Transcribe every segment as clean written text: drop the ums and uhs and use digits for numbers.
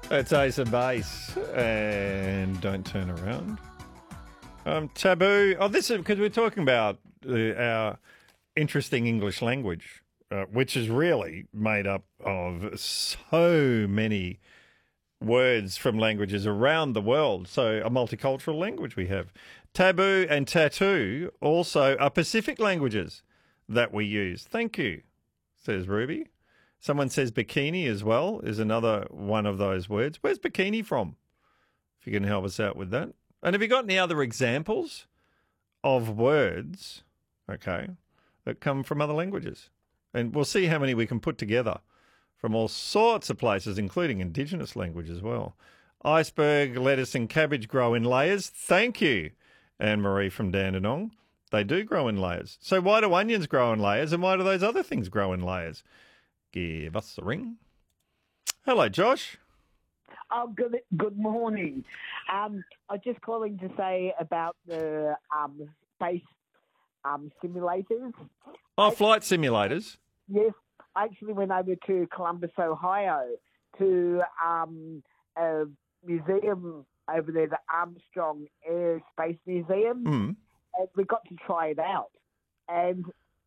It's Ace of Base and Don't Turn Around. Taboo. Oh, this is because we're talking about our interesting English language, which is really made up of so many words from languages around the world. So a multicultural language we have. Taboo and tattoo also are Pacific languages that we use. Thank you, says Ruby. Someone says bikini as well is another one of those words. Where's bikini from? If you can help us out with that. And have you got any other examples of words, okay, that come from other languages? And we'll see how many we can put together from all sorts of places, including Indigenous language as well. Iceberg, lettuce and cabbage grow in layers. Thank you, Anne-Marie from Dandenong. They do grow in layers. So why do onions grow in layers and why do those other things grow in layers? Give us a ring. Hello, Josh. Oh, good morning. I'm just calling to say about the space simulators. Flight simulators. Yes, I actually went over to Columbus, Ohio, to a museum over there, the Armstrong Air Space Museum, and we got to try it out. And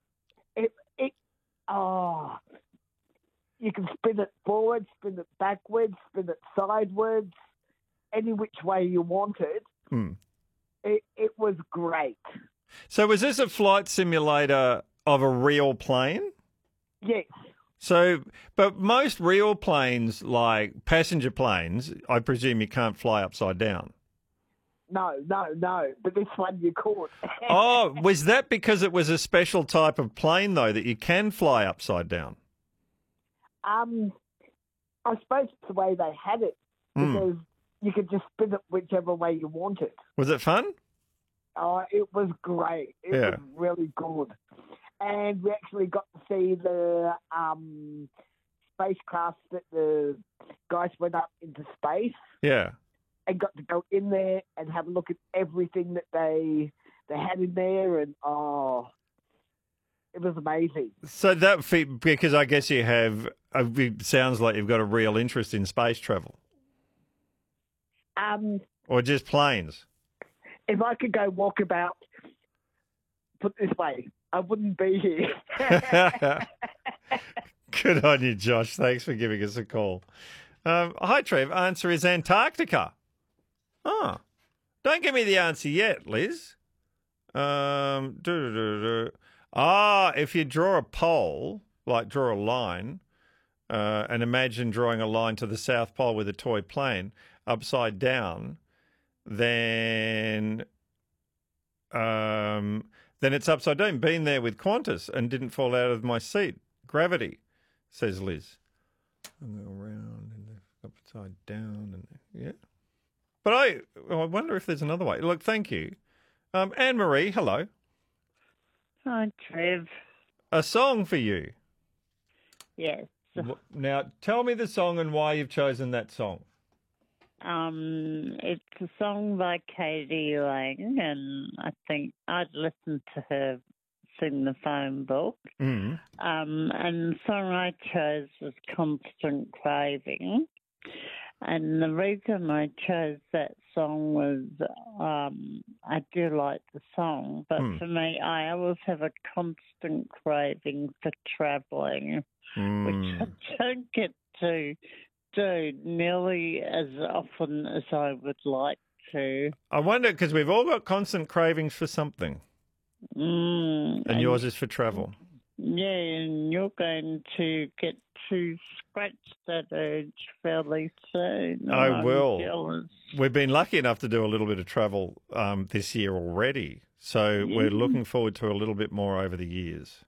you can spin it forward, spin it backwards, spin it sideways, any which way you want it. It was great. So was this a flight simulator of a real plane? Yes. So, but most real planes, like passenger planes, I presume you can't fly upside down. No. But this one you could. Oh, was that because it was a special type of plane, though, that you can fly upside down? I suppose it's the way they had it, because you could just spin it whichever way you wanted. Was it fun? Oh, it was great. It was really good. And we actually got to see the spacecraft that the guys went up into space. Yeah. And got to go in there and have a look at everything that they had in there, and it was amazing. So because I guess you have, it sounds like you've got a real interest in space travel. Or just planes. If I could go walk about, put it this way, I wouldn't be here. Good on you, Josh. Thanks for giving us a call. Hi, Trev. Answer is Antarctica. Oh, don't give me the answer yet, Liz. If you draw a pole, like draw a line, and imagine drawing a line to the South Pole with a toy plane upside down, then it's upside down. Been there with Qantas and didn't fall out of my seat. Gravity, says Liz. And go around and upside down and yeah. But I wonder if there's another way. Look, thank you. Anne-Marie, hello. Hi, Trev. A song for you. Yes. Now, tell me the song and why you've chosen that song. It's a song by Katie Lang, and I think I'd listened to her sing the phone book. And the song I chose was Constant Craving. And the reason I chose that song was I do like the song, but for me, I always have a constant craving for travelling, which I don't get to do nearly as often as I would like to. I wonder, because we've all got constant cravings for something. And yours is for travel. Yeah, and you're going to get to scratch that urge fairly soon. I will. Jealous. We've been lucky enough to do a little bit of travel this year already, so we're looking forward to a little bit more over the years.